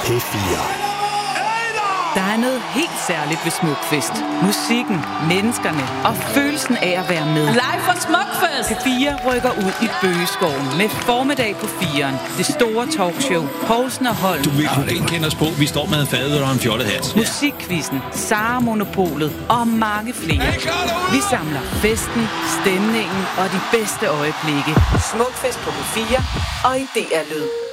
P4. Der er noget helt særligt ved Smukfest. Musikken, menneskerne og følelsen af at være med. Live fra Smukfest! P4 rykker ud i Bøgeskoven med formiddag på 4'eren. Det store talkshow. Poulsen og Holm. Du vil kunne genkende os på. Vi står med en fadøl og en fjollet hat. Musikquizzen, Sara Monopolet og mange flere. Vi samler festen, stemningen og de bedste øjeblikke. Smukfest på P4 og i DR Lyd.